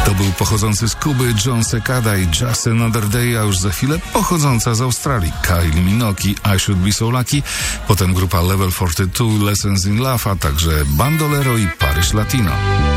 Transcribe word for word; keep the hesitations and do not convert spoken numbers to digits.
To był pochodzący z Kuby John Secada i Just Another Day, a już za chwilę pochodząca z Australii Kylie Minogue, I Should Be So Lucky, potem grupa Level czterdzieści dwa, Lessons in Love, a także Bandolero i Paryż Latino.